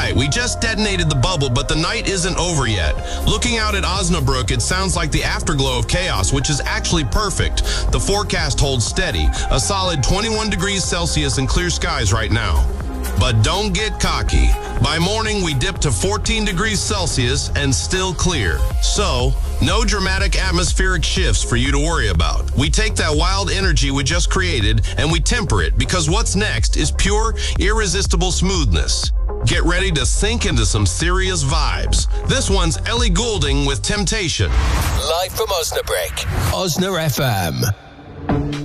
right, we just detonated the bubble, but the night isn't over yet. Looking out at Osnabrück, it sounds like the afterglow of chaos, which is actually perfect. The forecast holds steady, a solid 21 degrees Celsius and clear skies right now. But don't get cocky. By morning, we dip to 14 degrees Celsius and still clear. So, no dramatic atmospheric shifts for you to worry about. We take that wild energy we just created and we temper it, because what's next is pure, irresistible smoothness. Get ready to sink into some serious vibes. This one's Ellie Goulding with Temptation. Live from Osnabrück, Osna FM.